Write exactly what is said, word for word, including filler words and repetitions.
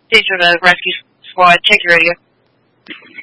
These are the rescue squad. Check your radio.